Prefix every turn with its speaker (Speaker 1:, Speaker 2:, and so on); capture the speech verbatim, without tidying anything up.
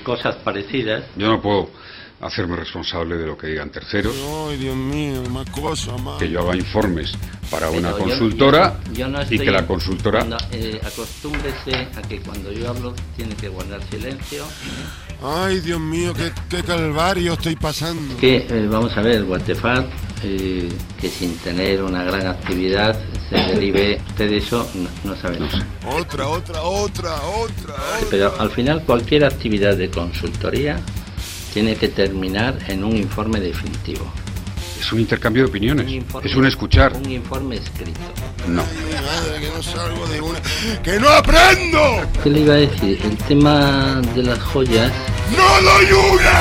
Speaker 1: cosas parecidas.
Speaker 2: Yo no puedo hacerme responsable de lo que digan terceros.
Speaker 3: Ay, Dios mío, más cosas, más.
Speaker 2: Que yo haga informes para
Speaker 1: Pero
Speaker 2: una
Speaker 1: yo-
Speaker 2: consultora
Speaker 1: yo- yo no
Speaker 2: y
Speaker 1: estoy-
Speaker 2: que la consultora...
Speaker 1: cuando, eh, acostúmbrese a que cuando yo hablo tiene que guardar silencio.
Speaker 3: Ay, Dios mío, qué, qué calvario estoy pasando.
Speaker 1: Que eh, vamos a ver, Guatefat, eh, que sin tener una gran actividad se derive. Usted de eso no, no sabe nada.
Speaker 3: Otra, otra, otra, otra, otra.
Speaker 1: Pero al final cualquier actividad de consultoría tiene que terminar en un informe definitivo.
Speaker 2: Es un intercambio de opiniones,
Speaker 1: Un informe-
Speaker 2: es un escuchar.
Speaker 1: Un informe escrito.
Speaker 2: No.
Speaker 3: Ay, madre, que no salgo de una. ¡Que no aprendo!
Speaker 1: ¿Qué le iba a decir? El tema de las joyas.
Speaker 3: ¡No doy una!